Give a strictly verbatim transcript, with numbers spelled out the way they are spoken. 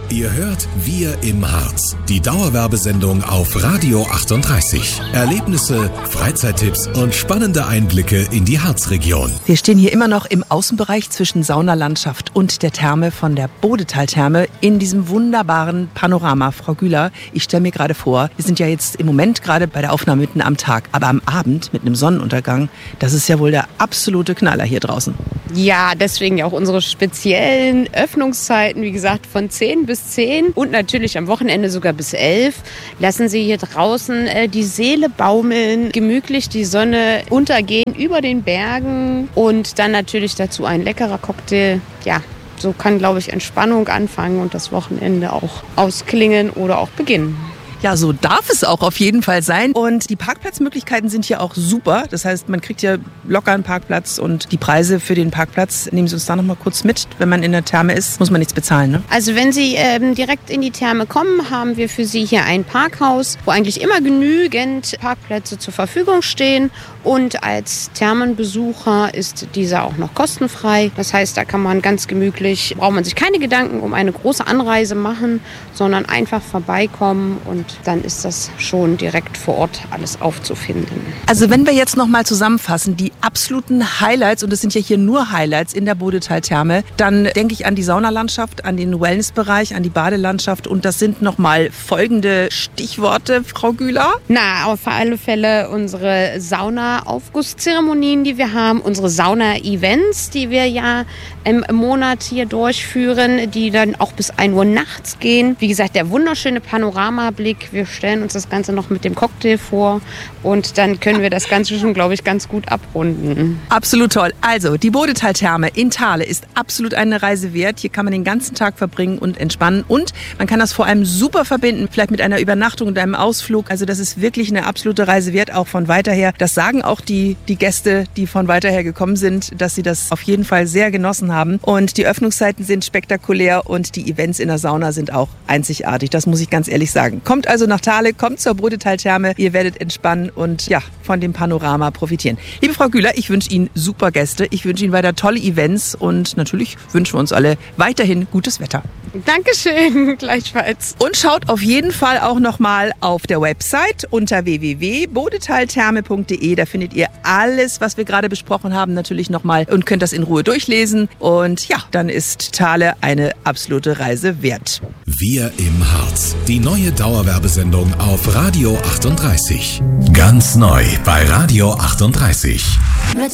Ihr hört Wir im Harz, die Dauerwerbesendung auf Radio achtunddreißig. Erlebnisse, Freizeittipps und spannende Einblicke in die Harzregion. Wir stehen hier immer noch im Außenbereich zwischen Saunalandschaft und der Therme von der Bodetal-Therme in diesem wunderbaren Panorama. Frau Güler, ich stelle mir gerade vor, wir sind ja jetzt im Moment gerade bei der Aufnahme mitten am Tag, aber am Abend mit einem Sonnenuntergang, das ist ja wohl der absolute Knaller hier draußen. Ja, deswegen ja auch unsere speziellen Öffnungszeiten, wie gesagt, von zehn bis zehn und natürlich am Wochenende sogar bis elf. Lassen Sie hier draußen äh, die Seele baumeln, gemütlich die Sonne untergehen über den Bergen und dann natürlich dazu ein leckerer Cocktail. Ja, so kann, glaube ich, Entspannung anfangen und das Wochenende auch ausklingen oder auch beginnen. Ja, so darf es auch auf jeden Fall sein. Und die Parkplatzmöglichkeiten sind hier auch super. Das heißt, man kriegt hier locker einen Parkplatz und die Preise für den Parkplatz, nehmen Sie uns da noch mal kurz mit. Wenn man in der Therme ist, muss man nichts bezahlen, ne? Also wenn Sie ähm, direkt in die Therme kommen, haben wir für Sie hier ein Parkhaus, wo eigentlich immer genügend Parkplätze zur Verfügung stehen. Und als Thermenbesucher ist dieser auch noch kostenfrei. Das heißt, da kann man ganz gemütlich, braucht man sich keine Gedanken um eine große Anreise machen, sondern einfach vorbeikommen und dann ist das schon direkt vor Ort alles aufzufinden. Also wenn wir jetzt noch mal zusammenfassen, die absoluten Highlights, und das sind ja hier nur Highlights in der Bodetal-Therme, dann denke ich an die Saunalandschaft, an den Wellnessbereich, an die Badelandschaft und das sind noch mal folgende Stichworte, Frau Güler. Na, auf alle Fälle unsere Sauna-Aufgusszeremonien, die wir haben, unsere Sauna-Events, die wir ja im Monat hier durchführen, die dann auch bis ein Uhr nachts gehen. Wie gesagt, der wunderschöne Panoramablick. Wir stellen uns das Ganze noch mit dem Cocktail vor und dann können wir das Ganze schon, glaube ich, ganz gut abrunden. Absolut toll. Also, die Bodetal-Therme in Thale ist absolut eine Reise wert. Hier kann man den ganzen Tag verbringen und entspannen und man kann das vor allem super verbinden, vielleicht mit einer Übernachtung und einem Ausflug. Also, das ist wirklich eine absolute Reise wert, auch von weiter her. Das sagen auch die, die Gäste, die von weiter her gekommen sind, dass sie das auf jeden Fall sehr genossen haben. Und die Öffnungszeiten sind spektakulär und die Events in der Sauna sind auch einzigartig. Das muss ich ganz ehrlich sagen. Kommt also nach Thale, kommt zur Bodetal-Therme. Ihr werdet entspannen und ja, von dem Panorama profitieren. Liebe Frau Güler, ich wünsche Ihnen super Gäste. Ich wünsche Ihnen weiter tolle Events und natürlich wünschen wir uns alle weiterhin gutes Wetter. Dankeschön, gleichfalls. Und schaut auf jeden Fall auch nochmal auf der Website unter w w w punkt bodetaltherme punkt d e. Da findet ihr alles, was wir gerade besprochen haben, natürlich nochmal und könnt das in Ruhe durchlesen. Und ja, dann ist Thale eine absolute Reise wert. Wir im Harz, die neue Dauerwerbesendung auf Radio achtunddreißig. Ganz neu bei Radio achtunddreißig. Mit